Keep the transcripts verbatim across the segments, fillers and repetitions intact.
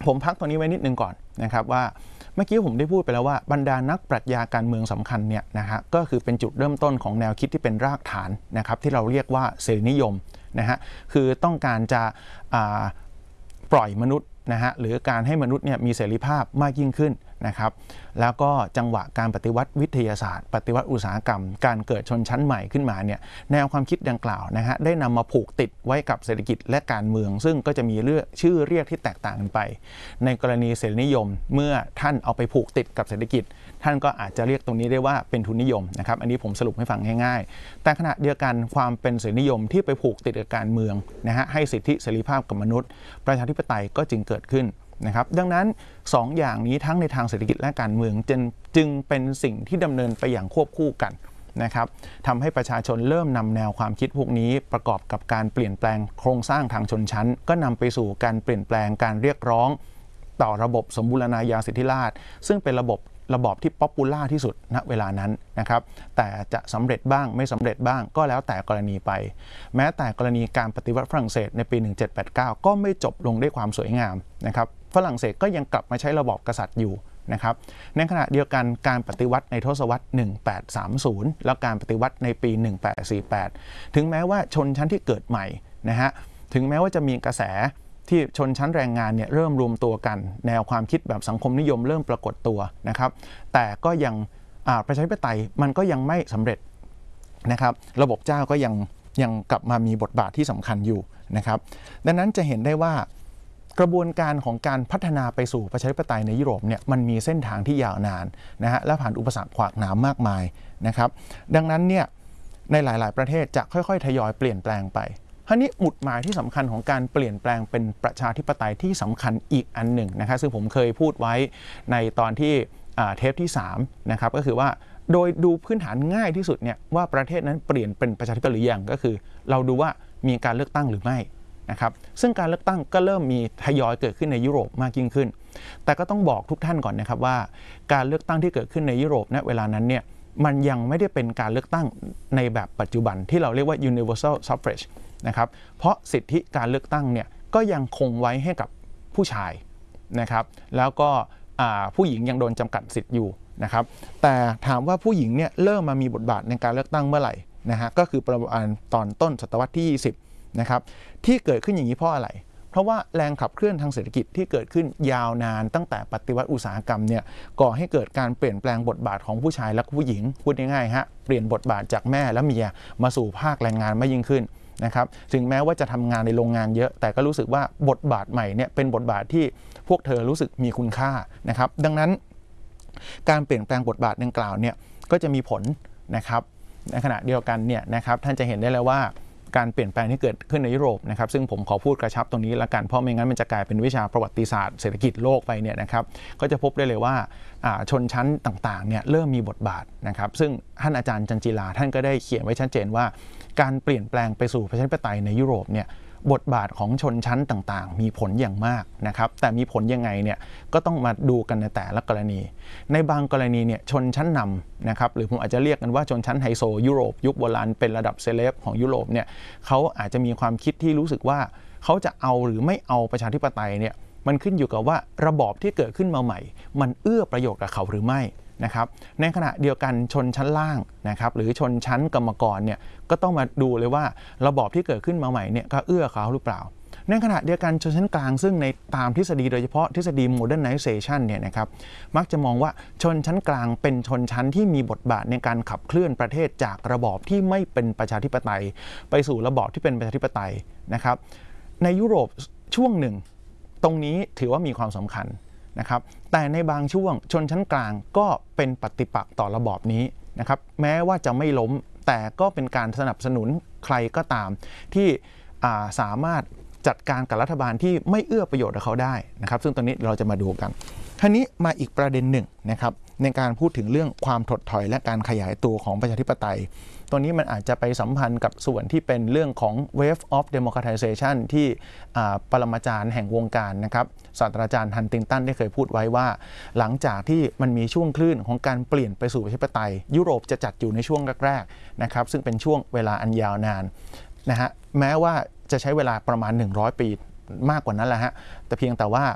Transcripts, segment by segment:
ผมพักตรงนี้ไว้นิดนึงก่อนนะครับว่าเมื่อกี้ผมได้พูดไปแล้วว่าบรรดานักปรัชญาการเมืองสำคัญเนี่ยนะฮะก็คือเป็นจุดเริ่มต้นของแนวคิดที่เป็นรากฐานนะครับที่เราเรียกว่าเสรีนิยมนะฮะคือต้องการจะปล่อยมนุษย์นะฮะหรือการให้มนุษย์เนี่ยมีเสรีภาพมากยิ่งขึ้นนะครับแล้วก็จังหวะการปฏิวัติวิทยาศาสตร์ปฏิวัติอุตสาหกรรมการเกิดชนชั้นใหม่ขึ้นมาเนี่ยแนวความคิดดังกล่าวนะฮะได้นำมาผูกติดไว้กับเศรษฐกิจและการเมืองซึ่งก็จะมีเรื่องชื่อเรียกที่แตกต่างกันไปในกรณีเสรีนิยมเมื่อท่านเอาไปผูกติดกับเศรษฐกิจท่านก็อาจจะเรียกตรงนี้ได้ว่าเป็นทุนนิยมนะครับอันนี้ผมสรุปให้ฟังง่ายๆแต่ขณะเดียวกันความเป็นเสรีนิยมที่ไปผูกติดกับการเมืองนะฮะให้สิทธิเสรีภาพกับมนุษย์ประชาธิปไตยก็จึงเกิดขึ้นนะครับดังนั้นสอง อย่างนี้ทั้งในทางเศรษฐกิจและการเมืองจึงจึงเป็นสิ่งที่ดำเนินไปอย่างควบคู่กันนะครับทำให้ประชาชนเริ่มนำแนวความคิดพวกนี้ประกอบกับการเปลี่ยนแปลงโครงสร้างทางชนชั้นก็นำไปสู่การเปลี่ยนแปลงการเรียกร้องต่อระบบสมบูรณาญาสิทธิราชย์ซึ่งเป็นระบบระบอบที่ป๊อปปูล่าที่สุดณเวลานั้นนะครับแต่จะสำเร็จบ้างไม่สำเร็จบ้างก็แล้วแต่กรณีไปแม้แต่กรณีการปฏิวัติฝรั่งเศสในปีหนึ่งเจ็ดแปดเก้าก็ไม่จบลงด้วยความสวยงามนะครับฝรั่งเศสก็ยังกลับมาใช้ระบอบกษัตริย์อยู่นะครับในขณะเดียวกันการปฏิวัติในทศวรรษหนึ่งพันแปดร้อยสามสิบแล้วการปฏิวัติในปีหนึ่งพันแปดร้อยสี่สิบแปดถึงแม้ว่าชนชั้นที่เกิดใหม่นะฮะถึงแม้ว่าจะมีกระแสที่ชนชั้นแรงงานเนี่ยเริ่มรวมตัวกันแนวความคิดแบบสังคมนิยมเริ่มปรากฏตัวนะครับแต่ก็ยังประชาธิปไตยมันก็ยังไม่สำเร็จนะครับระบบเจ้าก็ยังยังกลับมามีบทบาทที่สำคัญอยู่นะครับดังนั้นจะเห็นได้ว่ากระบวนการของการพัฒนาไปสู่ประชาธิปไตยในยุโรปเนี่ยมันมีเส้นทางที่ยาวนานนะฮะและผ่านอุปสรรคขวากหนามมากมายนะครับดังนั้นเนี่ยในหลายๆประเทศจะค่อยๆทยอยเปลี่ยนแปลงไปคราวนี้หมุดหมายที่สำคัญของการเปลี่ยนแปลงเป็นประชาธิปไตยที่สำคัญอีกอันหนึ่งนะครับซึ่งผมเคยพูดไว้ในตอนที่เทปที่สามนะครับก็คือว่าโดยดูพื้นฐานง่ายที่สุดเนี่ยว่าประเทศนั้นเปลี่ยนเป็นประชาธิปไตยหรือยังก็คือเราดูว่ามีการเลือกตั้งหรือไม่นะครับซึ่งการเลือกตั้งก็เริ่มมีทยอยเกิดขึ้นในยุโรปมากยิ่งขึ้นแต่ก็ต้องบอกทุกท่านก่อนนะครับว่าการเลือกตั้งที่เกิดขึ้นในยุโรปณเวลานั้นเนี่ยมันยังไม่ได้เป็นการเลือกตั้งในแบบปัจจุบันที่เราเรียกว่า universal suffrage นะครับเพราะสิทธิการเลือกตั้งเนี่ยก็ยังคงไว้ให้กับผู้ชายนะครับแล้วก็ผู้หญิงยังโดนจำกัดสิทธิ์อยู่นะครับแต่ถามว่าผู้หญิงเนี่ยเริ่มมามีบทบาทในการเลือกตั้งเมื่อไหร่นะฮะก็คือประมาณตอนต้นศตวรรษที่ยี่สิบนะครับที่เกิดขึ้นอย่างนี้เพราะอะไรเพราะว่าแรงขับเคลื่อนทางเศรษฐกิจที่เกิดขึ้นยาวนานตั้งแต่ปฏิวัติอุตสาหกรรมเนี่ยก่อให้เกิดการเปลี่ยนแปลงบทบาทของผู้ชายและผู้หญิงพูดง่ายๆฮะเปลี่ยนบทบาทจากแม่และเมียมาสู่ภาคแรงงานมากยิ่งขึ้นนะครับถึงแม้ว่าจะทำงานในโรงงานเยอะแต่ก็รู้สึกว่าบทบาทใหม่เนี่ยเป็นบทบาทที่พวกเธอรู้สึกมีคุณค่านะครับดังนั้นการเปลี่ยนแปลงบทบาทดังกล่าวเนี่ยก็จะมีผลนะครับในขณะเดียวกันเนี่ยนะครับท่านจะเห็นได้เลยว่าการเปลี่ยนแปลงที่เกิดขึ้นในยุโรปนะครับซึ่งผมขอพูดกระชับตรงนี้ละกันเพราะไม่งั้นมันจะกลายเป็นวิชาประวัติศาสตร์เศรษฐกิจโลกไปเนี่ยนะครับก็จะพบได้เลยว่าชนชั้นต่างๆเนี่ยเริ่มมีบทบาทนะครับซึ่งท่านอาจารย์จันจิลาท่านก็ได้เขียนไว้ชัดเจนว่าการเปลี่ยนแปลงไปสู่ประชาธิปไตยในยุโรปเนี่ยบทบาทของชนชั้นต่างๆมีผลอย่างมากนะครับแต่มีผลยังไงเนี่ยก็ต้องมาดูกันในแต่ละกรณีในบางกรณีเนี่ยชนชั้นนำนะครับหรือผมอาจจะเรียกกันว่าชนชั้นไฮโซยุโรปยุคโบราณเป็นระดับเซเลบของยุโรปเนี่ยเขาอาจจะมีความคิดที่รู้สึกว่าเขาจะเอาหรือไม่เอาประชาธิปไตยเนี่ยมันขึ้นอยู่กับว่าระบอบที่เกิดขึ้นมาใหม่มันเอื้อประโยชน์กับเขาหรือไม่นะครับในขณะเดียวกันชนชั้นล่างนะครับหรือชนชั้นกรรมกรเนี่ยก็ต้องมาดูเลยว่าระบอบที่เกิดขึ้นมาใหม่เนี่ยก็เอื้อเขาหรือเปล่าในขณะเดียวกันชนชั้นกลางซึ่งในตามทฤษฎีโดยเฉพาะทฤษฎี modernization เนี่ยนะครับมักจะมองว่าชนชั้นกลางเป็นชนชั้นที่มีบทบาทในการขับเคลื่อนประเทศจากระบอบที่ไม่เป็นประชาธิปไตยไปสู่ระบอบที่เป็นประชาธิปไตยนะครับในยุโรปช่วงหนึ่งตรงนี้ถือว่ามีความสำคัญนะครับแต่ในบางช่วงชนชั้นกลางก็เป็นปฏิปักษ์ต่อระบอบนี้นะครับแม้ว่าจะไม่ล้มแต่ก็เป็นการสนับสนุนใครก็ตามที่สามารถจัดการกับรัฐบาลที่ไม่เอื้อประโยชน์กับเขาได้นะครับซึ่งตอนนี้เราจะมาดูกันคราวนี้มาอีกประเด็นหนึ่งนะครับในการพูดถึงเรื่องความถดถอยและการขยายตัวของประชาธิปไตยตัวนี้มันอาจจะไปสัมพันธ์กับส่วนที่เป็นเรื่องของ wave of democratization ที่ปรมาจารย์แห่งวงการนะครับศาสตราจารย์ฮันติงตันได้เคยพูดไว้ว่าหลังจากที่มันมีช่วงคลื่นของการเปลี่ยนไปสู่ประชาธิปไตยยุโรปจะจัดอยู่ในช่วงแรกๆนะครับซึ่งเป็นช่วงเวลาอันยาวนานนะฮะแม้ว่าจะใช้เวลาประมาณหนึ่งร้อยปีมากกว่านั้นแหละฮะแต่เพียงแต่ว่า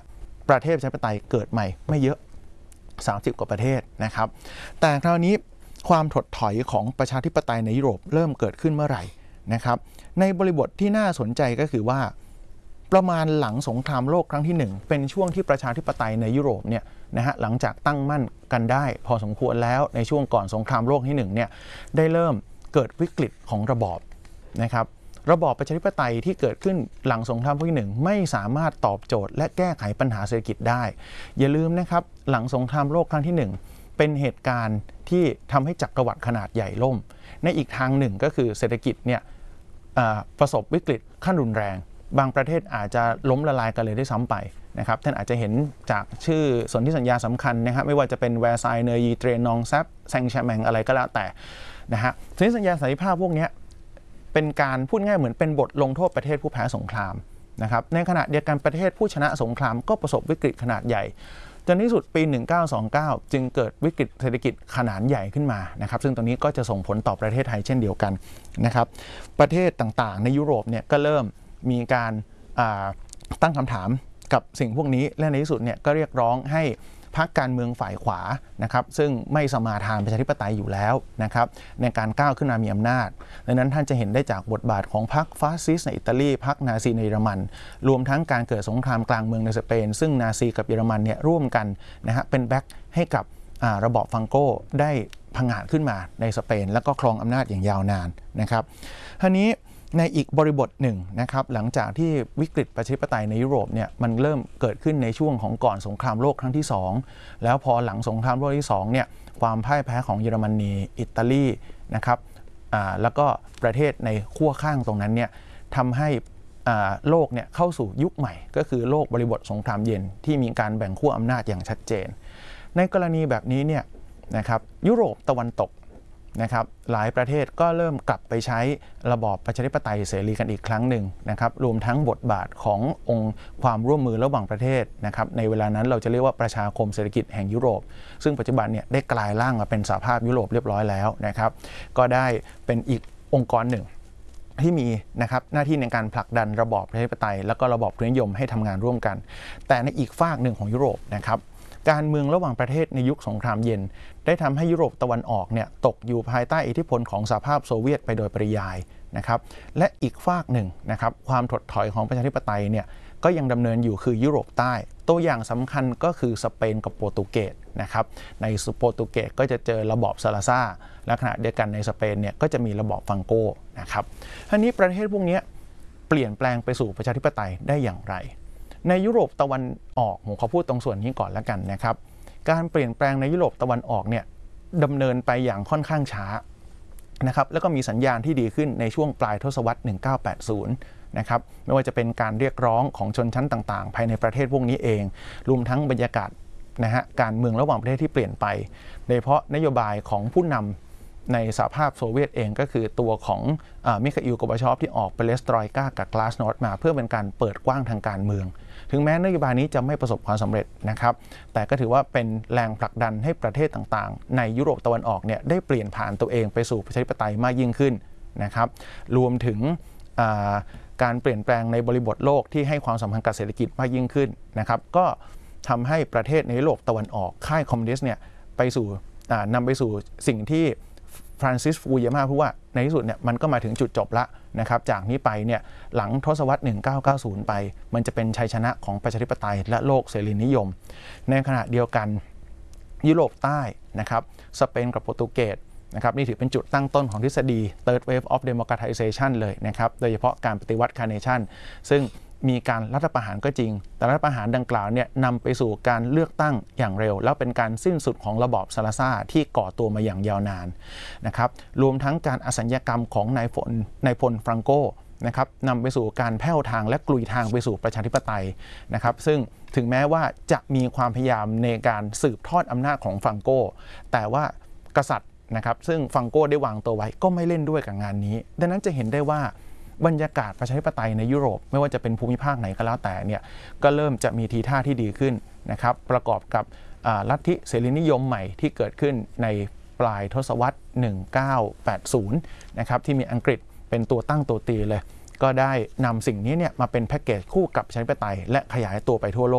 ประเทศประชาธิปไตยเกิดใหม่ไม่เยอะสามสิบกว่าประเทศนะครับแต่คราวนี้ความถดถอยของประชาธิปไตยในยุโรปเริ่มเกิดขึ้นเมื่อไหร่นะครับในบริบทที่น่าสนใจก็คือว่าประมาณหลังสงครามโลกครั้งที่หนึ่งเป็นช่วงที่ประชาธิปไตยในยุโรปเนี่ยนะฮะหลังจากตั้งมั่นกันได้พอสมควรแล้วในช่วงก่อนสงครามโลกที่หนึ่งเนี่ยได้เริ่มเกิดวิกฤตของระบอบนะครับระบอบประชาธิปไตยที่เกิดขึ้นหลังสงครามโลกที่หนึ่งไม่สามารถตอบโจทย์และแก้ไขปัญหาเศรษฐกิจได้อย่าลืมนะครับหลังสงครามโลกครั้งที่หนึ่งเป็นเหตุการณ์ที่ทำให้จักรวรรดิขนาดใหญ่ล่มในอีกทางหนึ่งก็คือเศรษฐกิจเนี่ยประสบวิกฤตขั้นรุนแรงบางประเทศอาจจะล้มละลายกันเลยได้ซ้ำไปนะครับท่านอาจจะเห็นจากชื่อสนธิสัญญาสำคัญนะครับไม่ว่าจะเป็นแวร์ซายเนยีเตรนองแซปแซงแชแมงอะไรก็แล้วแต่นะฮะสนธิสัญญาสันติภาพพวกนี้เป็นการพูดง่ายเหมือนเป็นบทลงโทษประเทศผู้แพ้สงครามนะครับในขณะเดียวกันประเทศผู้ชนะสงครามก็ประสบวิกฤตขนาดใหญ่จนที่สุดปีหนึ่งเก้าสองเก้าจึงเกิดวิกฤตเศรษฐกิจขนาดใหญ่ขึ้นมานะครับซึ่งตรงนี้ก็จะส่งผลต่อประเทศไทยเช่นเดียวกันนะครับประเทศต่างๆในยุโรปเนี่ยก็เริ่มมีการตั้งคำถามกับสิ่งพวกนี้และในที่สุดเนี่ยก็เรียกร้องให้พรรคการเมืองฝ่ายขวานะครับซึ่งไม่สมาทานประชาธิปไตยอยู่แล้วนะครับในการก้าวขึ้นมามีอำนาจดังนั้นท่านจะเห็นได้จากบทบาทของพรรคฟาสซิสต์ในอิตาลีพรรคนาซีในเยอรมันรวมทั้งการเกิดสงครามกลางเมืองในสเปนซึ่งนาซีกับเยอรมันเนี่ยร่วมกันนะฮะเป็นแบ็คให้กับระบอบฟังโก้ได้พังงาดขึ้นมาในสเปนแล้วก็ครองอำนาจอย่างยาวนานนะครับทีนี้ในอีกบริบทหนึ่งนะครับหลังจากที่วิกฤตประชาธิปไตยในยุโรปเนี่ยมันเริ่มเกิดขึ้นในช่วงของก่อนสงครามโลกครั้งที่สองแล้วพอหลังสงครามโลกที่สองเนี่ยความพ่ายแพ้ของเยอรมนีอิตาลีนะครับแล้วก็ประเทศในขั้วข้างตรงนั้นเนี่ยทำให้โลกเนี่ยเข้าสู่ยุคใหม่ก็คือโลกบริบทสงครามเย็นที่มีการแบ่งขั้วอำนาจอย่างชัดเจนในกรณีแบบนี้เนี่ยนะครับยุโรปตะวันตกนะครับหลายประเทศก็เริ่มกลับไปใช้ระบอบประชาธิปไตยเสรีกันอีกครั้งหนึ่งนะครับรวมทั้งบทบาทขององค์ความร่วมมือระหว่างประเทศนะครับในเวลานั้นเราจะเรียกว่าประชาคมเศรษฐกิจแห่งยุโรปซึ่งปัจจุบันเนี่ยได้กลายร่างมาเป็นสหภาพยุโรปเรียบร้อยแล้วนะครับก็ได้เป็นอีกองค์กรหนึ่งที่มีนะครับหน้าที่ในการผลักดันระบอบประชาธิปไตยแล้วก็ระบอบทุนนิยมให้ทำงานร่วมกันแต่ในอีกฝากหนึ่งของยุโรปนะครับการเมืองระหว่างประเทศในยุคสงครามเย็นได้ทำให้ยุโรปตะวันออกเนี่ยตกอยู่ภายใต้อิทธิพลของสหภาพโซเวียตไปโดยปริยายนะครับและอีกฝากหนึ่งนะครับความถดถอยของประชาธิปไตยเนี่ยก็ยังดำเนินอยู่คือยุโรปใต้ตัวอย่างสำคัญก็คือสเปนกับโปรตุเกสนะครับในโปรตุเกสก็จะเจอระบอบซาลาซ่าและขณะเดียวกันในสเปนเนี่ยก็จะมีระบอบฟังโกนะครับทีนี้ประเทศพวกนี้เปลี่ยนแปลงไปสู่ประชาธิปไตยได้อย่างไรในยุโรปตะวันออกผมขอพูดตรงส่วนนี้ก่อนแล้วกันนะครับการเปลี่ยนแปลงในยุโรปตะวันออกเนี่ยดำเนินไปอย่างค่อนข้างช้านะครับแล้วก็มีสัญญาณที่ดีขึ้นในช่วงปลายทศวรรษหนึ่งเก้าแปดศูนย์นะครับไม่ว่าจะเป็นการเรียกร้องของชนชั้นต่างๆภายในประเทศพวกนี้เองรวมทั้งบรรยากาศนะฮะการเมืองระหว่างประเทศที่เปลี่ยนไปโดยเฉพาะนโยบายของผู้นำในสหภาพโซเวียตเองก็คือตัวของมิคาอิล โกบาชอฟที่ออกเปเลสตรอยกากับกลาสโนดมาเพื่อเป็นการเปิดกว้างทางการเมืองถึงแม้นโยบายนี้จะไม่ประสบความสำเร็จนะครับแต่ก็ถือว่าเป็นแรงผลักดันให้ประเทศต่างๆในยุโรปตะวันออกเนี่ยได้เปลี่ยนผ่านตัวเองไปสู่ประชาธิปไตยมากยิ่งขึ้นนะครับรวมถึงการเปลี่ยนแปลงในบริบทโลกที่ให้ความสำคัญกับเศรษฐกิจมากยิ่งขึ้นนะครับก็ทำให้ประเทศในยุโรปตะวันออกค่ายคอมมิวนิสต์เนี่ยไปสู่นำไปสู่สิ่งที่ฟรานซิส ฟูกุยาม่าพูดว่าในที่สุดเนี่ยมันก็มาถึงจุดจบละนะครับจากนี้ไปเนี่ยหลังทศวรรษหนึ่งเก้าเก้าศูนย์ไปมันจะเป็นชัยชนะของประชาธิปไตยและโลกเสรีนิยมในขณะเดียวกันยุโรปใต้นะครับสเปนกับโปรตุเกสนะครับนี่ถือเป็นจุดตั้งต้นของทฤษฎี Third Wave of Democratization เลยนะครับโดยเฉพาะการปฏิวัติคาร์เนชั่นซึ่งมีการรัฐประหารก็จริงแต่รัฐประหารดังกล่าวเนี่ยนำไปสู่การเลือกตั้งอย่างเร็วแล้วเป็นการสิ้นสุดของระบอบซาลาซ่าที่ก่อตัวมาอย่างยาวนานนะครับรวมทั้งการอสัญญกรรมของนายพลนายพลฟรังโกนะครับนำไปสู่การแผ่วทางและกลุยทางไปสู่ประชาธิปไตยนะครับซึ่งถึงแม้ว่าจะมีความพยายามในการสืบทอดอำนาจของฟรังโกแต่ว่ากษัตริย์นะครับซึ่งฟรังโกได้วางตัวไว้ก็ไม่เล่นด้วยกับงานนี้ดังนั้นจะเห็นได้ว่าบรรยากาศประชาธิปไตยในยุโรปไม่ว่าจะเป็นภูมิภาคไหนก็แล้วแต่เนี่ยก็เริ่มจะมีทีท่าที่ดีขึ้นนะครับประกอบกับลัทธิเสรีนิยมใหม่ที่เกิดขึ้นในปลายทศวรรษหนึ่งเก้าแปดศูนย์นะครับที่มีอังกฤษเป็นตัวตั้งตัวตีเลยก็ได้นำสิ่งนี้เนี่ยมาเป็นแพ็กเกจคู่กับประชาธิปไตยและขยายตัวไปทั่วโลก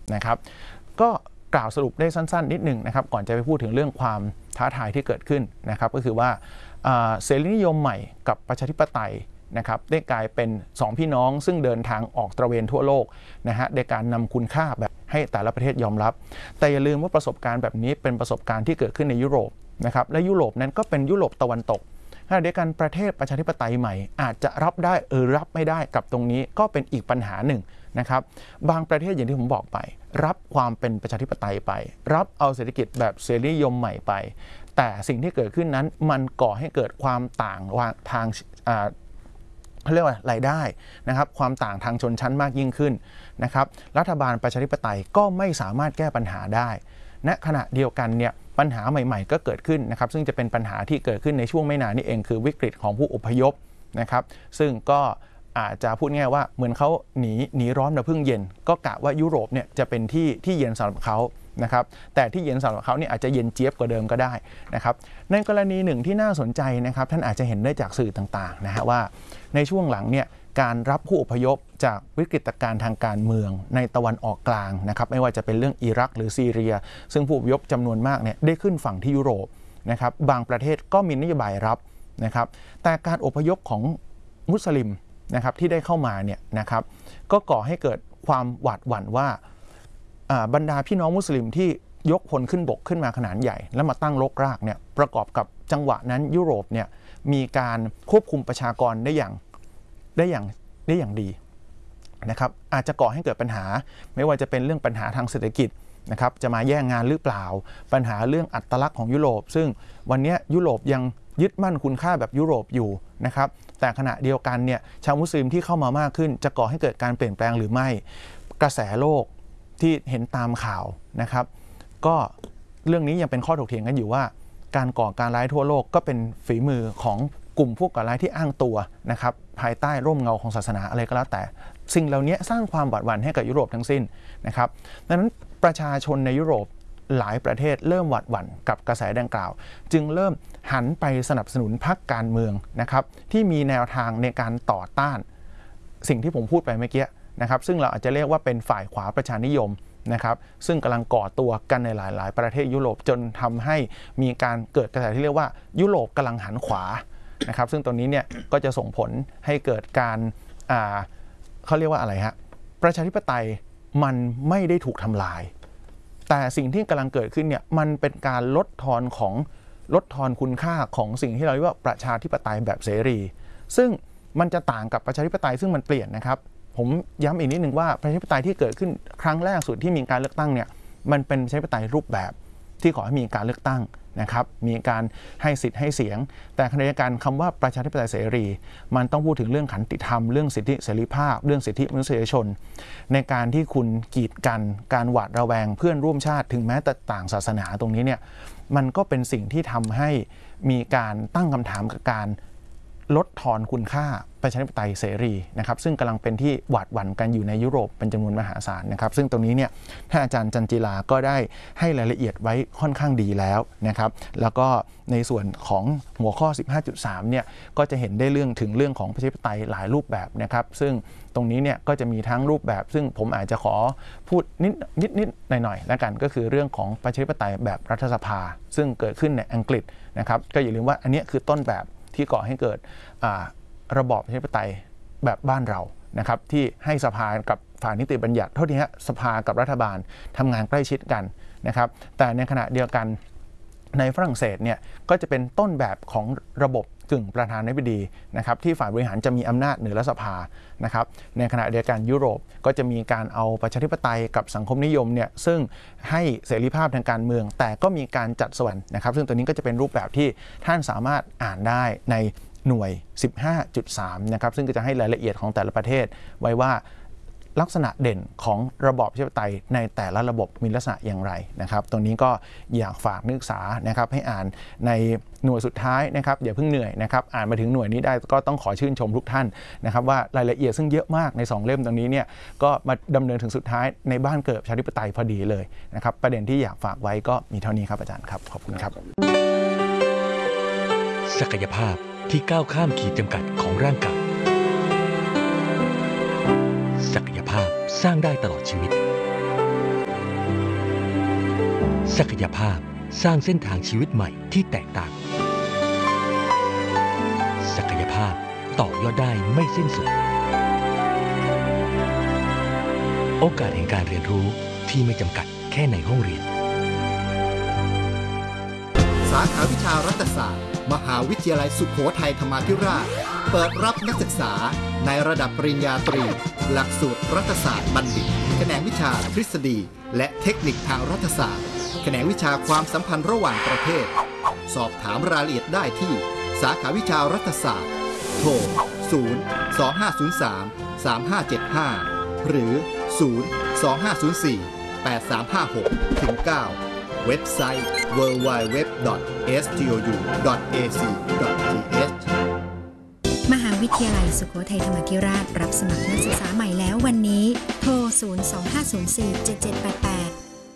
นะครับก็กล่าวสรุปได้สั้นๆนิดหนึ่งนะครับก่อนจะไปพูดถึงเรื่องความท้าทายที่เกิดขึ้นนะครับก็คือว่าเสรีนิยมใหม่กับประชาธิปไตยนะครับได้กลายเป็นสองพี่น้องซึ่งเดินทางออกตระเวนทั่วโลกนะฮะในการนำคุณค่าแบบให้แต่ละประเทศยอมรับแต่อย่าลืมว่าประสบการณ์แบบนี้เป็นประสบการณ์ที่เกิดขึ้นในยุโรปนะครับและยุโรปนั้นก็เป็นยุโรปตะวันตกขณะเดียวกันประเทศประชาธิปไตยใหม่อาจจะรับได้หรือรับไม่ได้กับตรงนี้ก็เป็นอีกปัญหาหนึ่งนะครับบางประเทศอย่างที่ผมบอกไปรับความเป็นประชาธิปไตยไปรับเอาเศรษฐกิจแบบเสรีนิยมใหม่ไปแต่สิ่งที่เกิดขึ้นนั้นมันก่อให้เกิดความต่างทางเขาเรียกว่ารายได้นะครับความต่างทางชนชั้นมากยิ่งขึ้นนะครับรัฐบาลประชาธิปไตยก็ไม่สามารถแก้ปัญหาได้ณขณะเดียวกันเนี่ยปัญหาใหม่ๆก็เกิดขึ้นนะครับซึ่งจะเป็นปัญหาที่เกิดขึ้นในช่วงไม่นานนี้เองคือวิกฤตของผู้อพยพนะครับซึ่งก็อาจจะพูดง่ายว่าเหมือนเขาหนีหนีร้อนมาพึ่งเย็นก็กะว่ายุโรปเนี่ยจะเป็นที่ที่เย็นสำหรับเขานะครับแต่ที่เย็นสำหรับเขาเนี่ยอาจจะเย็นเจี๊ยบกว่าเดิมก็ได้นะครับในกรณีหนึ่งที่น่าสนใจนะครับท่านอาจจะเห็นได้จากสื่อต่างๆนะฮะว่าในช่วงหลังเนี่ยการรับผู้อพยพจากวิกฤตการณ์ทางการเมืองในตะวันออกกลางนะครับไม่ว่าจะเป็นเรื่องอิรักหรือซีเรียซึ่งผู้อพยพจำนวนมากเนี่ยได้ขึ้นฝั่งที่ยุโรปนะครับบางประเทศก็มีนโยบายรับนะครับแต่การอพยพของมุสลิมนะครับที่ได้เข้ามาเนี่ยนะครับก็ก่อให้เกิดความหวาดหวั่นว่าบรรดาพี่น้องมุสลิมที่ยกพลขึ้นบกขึ้นมาขนาดใหญ่แล้วมาตั้งรกรากเนี่ยประกอบกับจังหวะนั้นยุโรปเนี่ยมีการควบคุมประชากรได้อย่างได้อย่างได้อย่างดีนะครับอาจจะก่อให้เกิดปัญหาไม่ว่าจะเป็นเรื่องปัญหาทางเศรษฐกิจนะครับจะมาแย่งงานหรือเปล่าปัญหาเรื่องอัตลักษณ์ของยุโรปซึ่งวันนี้ยุโรปยังยึดมั่นคุณค่าแบบยุโรปอยู่นะครับแต่ขณะเดียวกันเนี่ยชาวมุสลิมที่เข้ามามากขึ้นจะก่อให้เกิดการเปลี่ยนแปลงหรือไม่กระแสโลกที่เห็นตามข่าวนะครับก็เรื่องนี้ยังเป็นข้อถกเถียงกันอยู่ว่าการก่อการร้ายทั่วโลกก็เป็นฝีมือของกลุ่มพวกก่อร้ายที่อ้างตัวนะครับภายใต้ร่มเงาของศาสนาอะไรก็แล้วแต่สิ่งเหล่านี้สร้างความหวาดหวั่นให้กับยุโรปทั้งสิ้นนะครับดังนั้นประชาชนในยุโรปหลายประเทศเริ่มหวาดหวั่นกับกระแสดังกล่าวจึงเริ่มหันไปสนับสนุนพรรคการเมืองนะครับที่มีแนวทางในการต่อต้านสิ่งที่ผมพูดไปเมื่อกี้นะครับซึ่งเราอาจจะเรียกว่าเป็นฝ่ายขวาประชานิยมนะครับซึ่งกำลังก่อตัวกันในหลายๆประเทศยุโรปจนทำให้มีการเกิดกระแสที่เรียกว่ายุโรปกำลังหันขวานะครับซึ่งตรงนี้เนี่ยก็จะส่งผลให้เกิดการอ่าเขาเรียกว่าอะไรฮะประชาธิปไตยมันไม่ได้ถูกทำลายแต่สิ่งที่กำลังเกิดขึ้นเนี่ยมันเป็นการลดทอนของลดทอนคุณค่าของสิ่งที่เราเรียกว่าประชาธิปไตยแบบเสรีซึ่งมันจะต่างกับประชาธิปไตยซึ่งมันเปลี่ยนนะครับผมย้ำอีกนิดนึงว่าประชาธิปไตยที่เกิดขึ้นครั้งแรกสุดที่มีการเลือกตั้งเนี่ยมันเป็นประชาธิปไตยรูปแบบที่ขอให้มีการเลือกตั้งนะครับมีการให้สิทธิ์ให้เสียงแต่ขณะเดียวกันคำว่าประชาธิปไตยเสรีมันต้องพูดถึงเรื่องขันติธรรมเรื่องสิทธิเสรีภาพเรื่องสิทธิมนุษยชนในการที่คุณกีดกันการหวาดระแวงเพื่อนร่วมชาติถึงแม้แต่ต่างศาสนาตรงนี้เนี่ยมันก็เป็นสิ่งที่ทำให้มีการตั้งคำถามกับการลดทอนคุณค่าประชาธิปไตยเสรีนะครับซึ่งกำลังเป็นที่หวาดหวั่นกันอยู่ในยุโรปเป็นจำนวนมหาศาลนะครับซึ่งตรงนี้เนี่ยท่านอาจารย์จันจิลาก็ได้ให้รายละเอียดไว้ค่อนข้างดีแล้วนะครับแล้วก็ในส่วนของหัวข้อ สิบห้าจุดสาม เนี่ยก็จะเห็นได้เรื่องถึงเรื่องของประชาธิปไตยหลายรูปแบบนะครับซึ่งตรงนี้เนี่ยก็จะมีทั้งรูปแบบซึ่งผมอาจจะขอพูดนิดนิดนิดหน่อยๆแล้วกันก็คือเรื่องของประชาธิปไตยแบบรัฐสภาซึ่งเกิดขึ้นในอังกฤษนะครับก็อย่าลืมว่าอันนี้คือต้นแบบที่ก่อให้เกิดระบอบประชาธิปไตยแบบบ้านเรานะครับที่ให้สภากับฝ่ายนิติบัญญัติเท่าที่ฮะสภากับรัฐบาลทำงานใกล้ชิดกันนะครับแต่ในขณะเดียวกันในฝรั่งเศสเนี่ยก็จะเป็นต้นแบบของระบบกึ่งประธานาธิบดีนะครับที่ฝ่ายบริหารจะมีอำนาจเหนือรัฐสภานะครับในขณะเดียวกันยุโรปก็จะมีการเอาประชาธิปไตยกับสังคมนิยมเนี่ยซึ่งให้เสรีภาพทางการเมืองแต่ก็มีการจัดส่วนนะครับซึ่งตัวนี้ก็จะเป็นรูปแบบที่ท่านสามารถอ่านได้ในหน่วย สิบห้าจุดสาม นะครับซึ่งก็จะให้รายละเอียดของแต่ละประเทศไว้ว่าลักษณะเด่นของระบอบประชาธิปไตยในแต่ละระบบมีลักษณะอย่างไรนะครับตรงนี้ก็อยากฝากนักศึกษานะครับให้อ่านในหน่วยสุดท้ายนะครับอย่าเพิ่งเหนื่อยนะครับอ่านมาถึงหน่วยนี้ได้ก็ต้องขอชื่นชมทุกท่านนะครับว่ารายละเอียดซึ่งเยอะมากในสองเล่มตรงนี้เนี่ยก็มาดำเนินถึงสุดท้ายในบ้านเกิดประชาธิปไตยพอดีเลยนะครับประเด็นที่อยากฝากไว้ก็มีเท่านี้ครับอาจารย์ครับขอบคุณครับศักยภาพที่ก้าวข้ามขีดจำกัดของร่างกายศักยภาพสร้างได้ตลอดชีวิตศักยภาพสร้างเส้นทางชีวิตใหม่ที่แตกต่างศักยภาพต่อยอดได้ไม่สิ้นสุดโอกาสแห่งการเรียนรู้ที่ไม่จำกัดแค่ในห้องเรียนสาขาวิชารัฐศาสตร์มหาวิทยาลัยสุโขทัยธรรมาธิราชเปิดรับนักศึกษาในระดับปริญญาตรีหลักสูตรรัฐศาสตร์บัณฑิตแขนงวิชาทฤษฎีและเทคนิคทางรัฐศาสตร์แขนงวิชาความสัมพันธ์ระหว่างประเทศสอบถามรายละเอียดได้ที่สาขาวิชารัฐศาสตร์โทรศูนย์ สอง ห้า ศูนย์ สาม สาม ห้า เจ็ด ห้าหรือศูนย์ สอง ห้า ศูนย์ สี่ แปด สาม ห้า หก ถึง เก้าเว็บไซต์ ดับเบิลยู ดับเบิลยู ดับเบิลยู ดอท เอส ที โอ ยู ดอท เอ ซี ดอท ที เอชมหาวิทยาลัยสุโขทัยธรรมาธิราชรับสมัครนักศึกษาใหม่แล้ววันนี้โทร ศูนย์ สอง ห้า ศูนย์ สี่ เจ็ด เจ็ด แปด แปด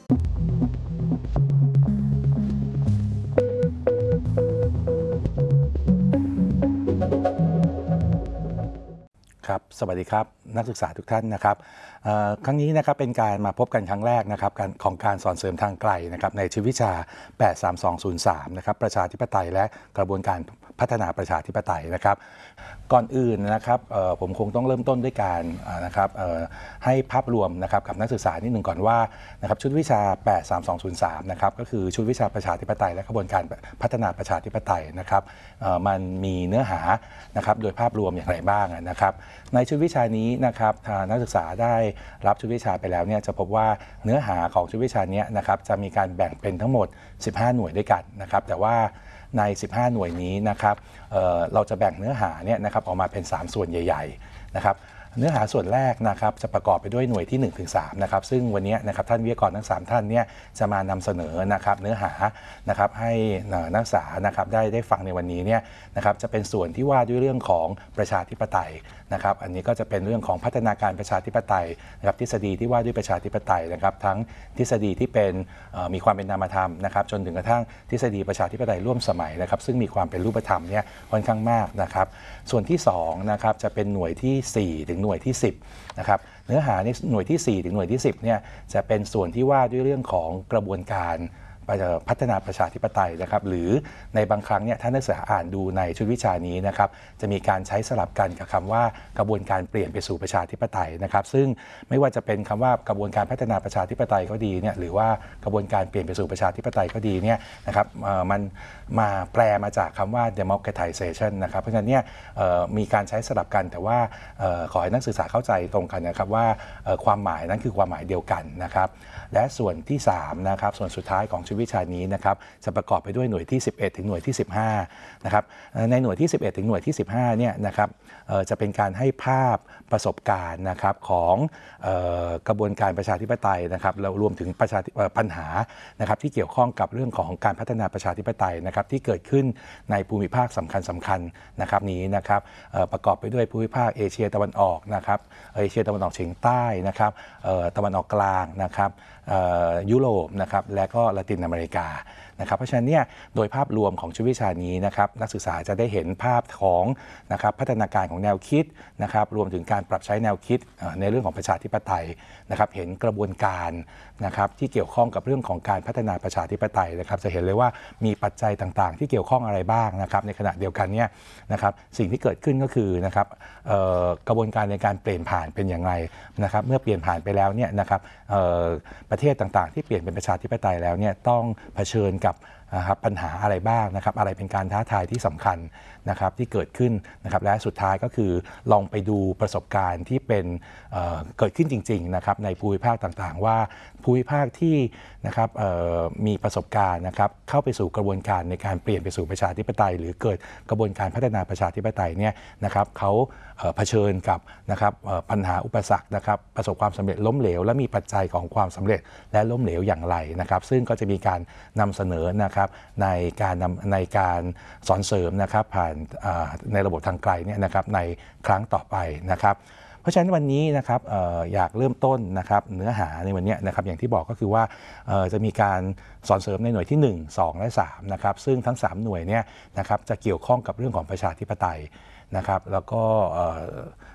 ครับสวัสดีครับนักศึกษาทุกท่านนะครับครั้งนี้นะครับเป็นการมาพบกันครั้งแรกนะครับของการสอนเสริมทางไกลนะครับในชีววิชาแปด สาม สอง ศูนย์ สามนะครับประชาธิปไตยและกระบวนการพัฒนาประชาธิปไตยนะครับก่อนอื่นนะครับผมคงต้องเริ่มต้นด้วยการนะครับให้ภาพรวมนะครับกับนักศึกษานิดหนึ่งก่อนว่านะครับชุดวิชาแปด สาม สอง ศูนย์ สามนะครับก็คือชุดวิชาประชาธิปไตยและกระบวนการพัฒนาประชาธิปไตยนะครับมันมีเนื้อหานะครับโดยภาพรวมอย่างไรบ้างนะครับในชุดวิชานี้นะครับนักศึกษาได้รับชุดวิชาไปแล้วเนี่ยจะพบว่าเนื้อหาของชุดวิชานี้นะครับจะมีการแบ่งเป็นทั้งหมดสิบห้าหน่วยด้วยกันนะครับแต่ว่าในสิบห้าหน่วยนี้นะครับ เอ่อ เราจะแบ่งเนื้อหาเนี่ยนะครับออกมาเป็นสามส่วนใหญ่ๆนะครับเนื้อหาส่วนแรกนะครับจะประกอบไปด้วยหน่วยที่ หนึ่งถึงสาม นะครับซึ่งวันนี้นะครับท่านวิทยากรทั้งสามท่านเนี่ยจะมานำเสนอนะครับเนื้อหานะครับให้นักศึกษานะครับได้ได้ฟังในวันนี้เนี่ยนะครับจะเป็นส่วนที่ว่าด้วยเรื่องของประชาธิปไตยนะครับอันนี้ก็จะเป็นเรื่องของพัฒนาการประชาธิปไตยนะครับทฤษฎีที่ว่าด้วยประชาธิปไตยนะครับทั้งทฤษฎีที่เป็นมีความเป็นนามธรรมนะครับจนถึงกระทั่งทฤษฎีประชาธิปไตยร่วมสมัยนะครับซึ่งมีความเป็นรูปธรรมเนี่ยค่อนข้างมากนะครับส่วนที่สองนะครับจะเป็นหน่วยที่สี่ถึงหน่วยที่สิบนะครับเนื้อหาในหน่วยที่สี่ถึงหน่วยที่สิบเนี่ยจะเป็นส่วนที่ว่าด้วยเรื่องของกระบวนการพัฒนาประชาธิปไตยนะครับหรือในบางครั้งเนี่ยถ้านักศึกษาอ่านดูในชุดวิชานี้นะครับจะมีการใช้สลับกันกับคำว่ากระบวนการเปลี่ยนไปสู่ประชาธิปไตยนะครับซึ่งไม่ว่าจะเป็นคำว่ากระบวนการพัฒนาประชาธิปไตยก็ดีเนี่ยหรือว่ากระบวนการเปลี่ยนไปสู่ประชาธิปไตยก็ดีเนี่ยนะครับมันมาแปลมาจากคำว่า democratization นะครับเพราะฉะนั้นเนี่ยมีการใช้สลับกันแต่ว่าขอให้นักศึกษาเข้าใจตรงกันนะครับว่าความหมายนั้นคือความหมายเดียวกันนะครับและส่วนที่สามนะครับส่วนสุดท้ายของชุดวิชานี้นะครับจะประกอบไปด้วยหน่วยที่สิบเอ็ดถึงหน่วยที่สิบห้านะครับในหน่วยที่สิบเอ็ดถึงหน่วยที่สิบห้าเนี่ยนะครับจะเป็นการให้ภาพประสบการณ์นะครับของกระบวนการประชาธิปไตยนะครับแล้วรวมถึงประชาปัญหานะครับที่เกี่ยวข้องกับเรื่องของการพัฒนาประชาธิปไตยนะครับที่เกิดขึ้นในภูมิภาคสำคัญสำคัญนะครับนี้นะครับประกอบไปด้วยภูมิภาคเอเชียตะวันออกนะครับเอเชียตะวันออกเฉียงใต้นะครับตะวันออกกลางนะครับยุโรปนะครับและก็ละตินอเมริกานะครับเพราะฉะนั้นเนี่ยโดยภาพรวมของชุดวิชานี้นะครับนักศึกษาจะได้เห็นภาพของนะครับพัฒนาการของแนวคิดนะครับรวมถึงการปรับใช้แนวคิดในเรื่องของประชาธิปไตยนะครับเห็นกระบวนการนะครับที่เกี่ยวข้องกับเรื่องของการพัฒนาประชาธิปไตยนะครับจะเห็นเลยว่ามีปัจจัยต่างๆที่เกี่ยวข้องอะไรบ้างนะครับในขณะเดียวกันเนี่ยนะครับสิ่งที่เกิดขึ้นก็คือนะครับกระบวนการในการเปลี่ยนผ่านเป็นอย่างไรนะครับเมื่อเปลี่ยนผ่านไปแล้วเนี่ยนะครับประเทศต่างๆที่เปลี่ยนเป็นประชาธิปไตยแล้วเนี่ยต้องเผชิญกับนะครับปัญหาอะไรบ้างนะครับอะไรเป็นการท้าทายที่สำคัญนะครับที่เกิดขึ้นนะครับและสุดท้ายก็คือลองไปดูประสบการณ์ที่เป็นเอ่อเกิดขึ้นจริงๆนะครับในภูมิภาคต่างๆว่าภูมิภาคที่นะครับมีประสบการณ์นะครับเข้าไปสู่กระบวนการในการเปลี่ยนไปสู่ประชาธิปไตยหรือเกิดกระบวนการพัฒนาประชาธิปไตยเนี่ยนะครับเขาเผชิญกับนะครับปัญหาอุปสรรคนะครับประสบความสำเร็จล้มเหลวและมีปัจจัยของความสำเร็จและล้มเหลวอย่างไรนะครับซึ่งก็จะมีการนำเสนอนะครับในการนำในการสอนเสริมนะครับผ่านในระบบทางไกลเนี่ยนะครับในครั้งต่อไปนะครับเพราะฉะนั้นวันนี้นะครับ อ, ออยากเริ่มต้นนะครับเนื้อหาในวันนี้นะครับอย่างที่บอกก็คือว่าจะมีการสอนเสริมในหน่วยที่หนึ่ง สอง และสามนะครับซึ่งทั้งสามหน่วยเนี่ยนะครับจะเกี่ยวข้องกับเรื่องของประชาธิปไตยนะครับแล้วก็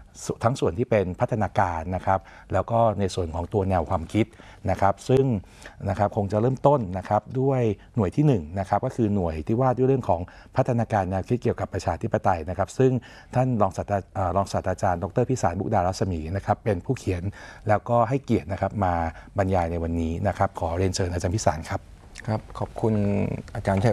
ทั้งส่วนที่เป็นพัฒนาการนะครับแล้วก็ในส่วนของตัวแนวความคิดนะครับซึ่งนะครับคงจะเริ่มต้นนะครับด้วยหน่วยที่หนึ่งนะครับก็คือหน่วยที่ว่าด้วยเรื่องของพัฒนาการแนวคิดเกี่ยวกับประชาธิปไตยนะครับซึ่งท่านรองศาสตรารองศาสตราจารย์ดร.พิสารมุกดารัศมีนะครับเป็นผู้เขียนแล้วก็ให้เกียรตินะครับมาบรรยายในวันนี้นะครับขอเรียนเชิญอาจารย์พิสารครับครับขอบคุณอาจารย์ชัย